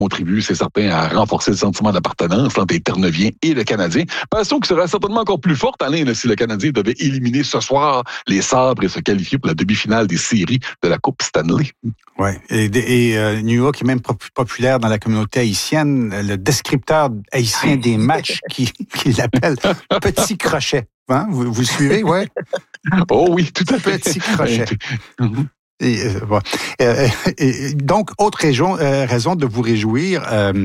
contribue, c'est certain, à renforcer le sentiment d'appartenance entre les Terre-Neuviens et le Canadien. Passion qui sera certainement encore plus forte, Alain, là, si le Canadien devait éliminer ce soir les Sabres et se qualifier pour la demi-finale des séries de la Coupe Stanley. Oui, et New York est même populaire dans la communauté haïtienne. Le descripteur haïtien des matchs qui l'appelle Petit Crochet. Hein? Vous suivez, ouais? Oh oui, tout à fait. Petit Crochet. Donc, autre raison de vous réjouir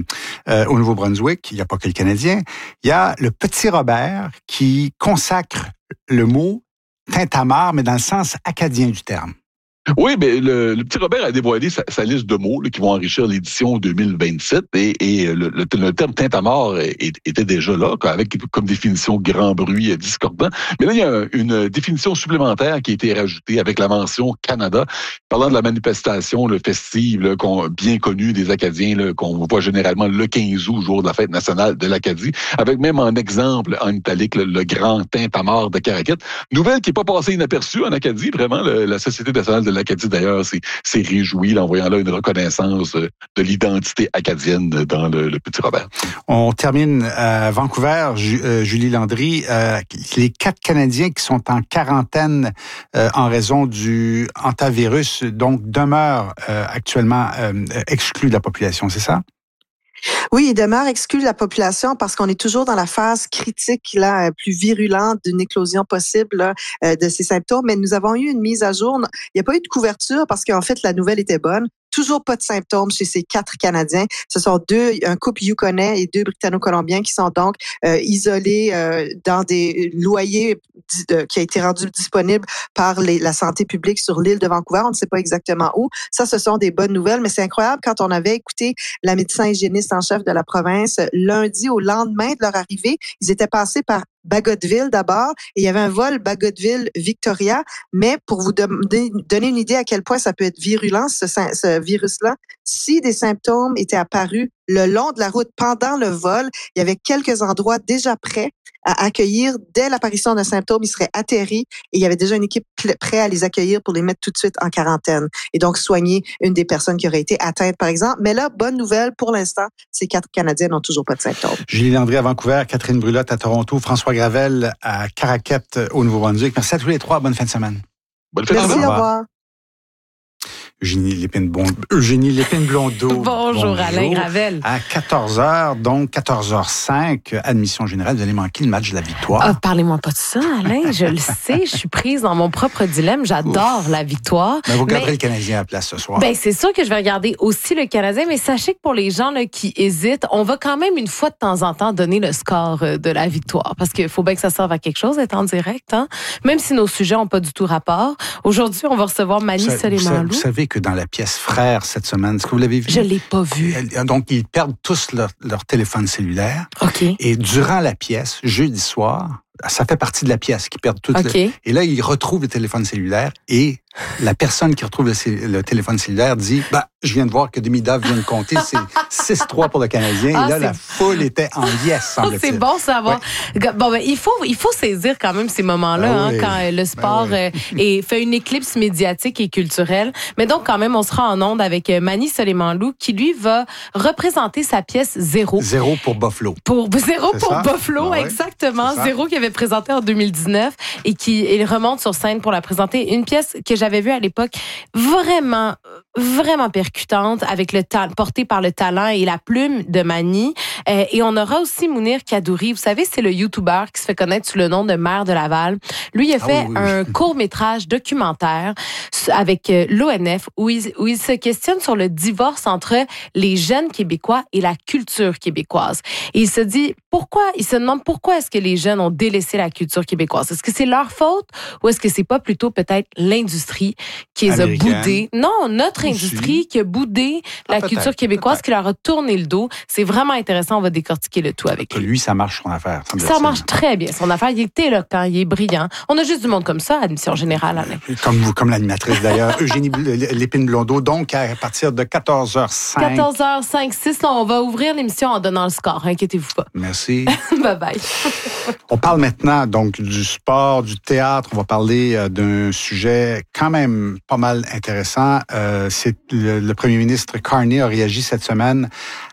au Nouveau-Brunswick, il n'y a pas que le Canadien, il y a le Petit Robert qui consacre le mot tintamarre, mais dans le sens acadien du terme. Oui, mais le petit Robert a dévoilé sa liste de mots là, qui vont enrichir l'édition 2027 et le terme tintamarre était déjà là, avec comme définition grand bruit discordant. Mais là, il y a une définition supplémentaire qui a été rajoutée avec la mention Canada, parlant de la manifestation festive là, bien connue des Acadiens, là, qu'on voit généralement le 15 août, jour de la fête nationale de l'Acadie, avec même en exemple, en italique, le grand tintamarre de Caraquette. Nouvelle qui n'est pas passée inaperçue en Acadie, vraiment, la Société nationale de l'Acadie, d'ailleurs, s'est réjoui en voyant là une reconnaissance de l'identité acadienne dans le Petit Robert. On termine à Vancouver, Julie Landry. Les 4 Canadiens qui sont en quarantaine en raison du hantavirus, donc demeurent actuellement exclus de la population, c'est ça? Oui, il demeure exclu de la population parce qu'on est toujours dans la phase critique là, plus virulente d'une éclosion possible là, de ces symptômes. Mais nous avons eu une mise à jour. Il n'y a pas eu de couverture parce qu'en fait, la nouvelle était bonne. Toujours pas de symptômes chez ces 4 Canadiens. Ce sont un couple Yukonais et 2 Britanno-Colombiens qui sont donc isolés dans des loyers qui a été rendu disponible par la santé publique sur l'île de Vancouver. On ne sait pas exactement où. Ça, ce sont des bonnes nouvelles, mais c'est incroyable quand on avait écouté la médecin hygiéniste en chef de la province lundi au lendemain de leur arrivée. Ils étaient passés par Bagotville d'abord, et il y avait un vol Bagotville-Victoria, mais pour vous donner une idée à quel point ça peut être virulent, ce virus-là, si des symptômes étaient apparus le long de la route pendant le vol, il y avait quelques endroits déjà prêts à accueillir. Dès l'apparition d'un symptôme, ils seraient atterris et il y avait déjà une équipe prête à les accueillir pour les mettre tout de suite en quarantaine et donc soigner une des personnes qui aurait été atteinte, par exemple. Mais là, bonne nouvelle, pour l'instant, ces 4 Canadiens n'ont toujours pas de symptômes. Julie Landry à Vancouver, Catherine Brulotte à Toronto, François Gravel à Caraquette au Nouveau-Brunswick. Merci à tous les 3. Bonne fin de semaine. Bonne fin de semaine. Merci, au revoir. Eugénie Lépine-Blondeau. Bonjour, Alain Gravel. À 14h, donc 14h05, admission générale, vous allez manquer le match de la victoire. Ah, parlez-moi pas de ça, Alain. Je le sais, je suis prise dans mon propre dilemme. J'adore la victoire. Mais vous regarderez le Canadien à la place ce soir. Ben, c'est sûr que je vais regarder aussi le Canadien, mais sachez que pour les gens là, qui hésitent, on va quand même une fois de temps en temps donner le score de la victoire. Parce qu'il faut bien que ça serve à quelque chose, être en direct. Hein? Même si nos sujets n'ont pas du tout rapport. Aujourd'hui, on va recevoir Mani Soleimanlou. Vous savez que dans la pièce Frères cette semaine, est-ce que vous l'avez vu? Je l'ai pas vu. Donc, ils perdent tous leur téléphone cellulaire. OK. Et durant la pièce, jeudi soir, ça fait partie de la pièce qu'ils perdent tout. Okay. Et là, ils retrouvent le téléphone cellulaire et la personne qui retrouve le téléphone cellulaire dit « je viens de voir que Demidov vient de compter, c'est 6-3 pour le Canadien. » Et là, la foule était en liesse, semble-t-il. C'est bon savoir. Ouais. Bon, ben, il faut saisir quand même ces moments-là, oui. quand le sport fait une éclipse médiatique et culturelle. Mais donc, quand même, on sera en onde avec Mani Soleimanlou, qui, lui, va représenter sa pièce Zéro. Zéro pour Buffalo. Zéro pour ça? Buffalo, exactement. Zéro qui avait présenté en 2019 et il remonte sur scène pour la présenter. Une pièce que j'avais vue à l'époque vraiment percutante, avec portée par le talent et la plume de Mani. Et on aura aussi Mounir Kadouri. Vous savez, c'est le YouTuber qui se fait connaître sous le nom de Maire de Laval. Lui, il a fait un court-métrage documentaire avec l'ONF où il se questionne sur le divorce entre les jeunes Québécois et la culture québécoise. Et il se demande pourquoi est-ce que les jeunes ont délaissé la culture québécoise. Est-ce que c'est leur faute ou est-ce que c'est pas plutôt peut-être l'industrie qui les a boudés? Non, notre industrie qui a boudé la culture québécoise, qui leur a tourné le dos. C'est vraiment intéressant. On va décortiquer le tout avec lui. Lui, ça marche son affaire. Ça marche très bien son affaire. Il est éloquent, il est brillant. On a juste du monde comme ça à l'admission générale, Alain. Comme vous, comme l'animatrice d'ailleurs, Eugénie Lépine-Blondeau. Donc, à partir de 14h05. 14h05, 6, on va ouvrir l'émission en donnant le score. Inquiétez-vous pas. Merci. Bye bye. On parle maintenant donc du sport, du théâtre. On va parler d'un sujet quand même pas mal intéressant. C'est le premier ministre Carney a réagi cette semaine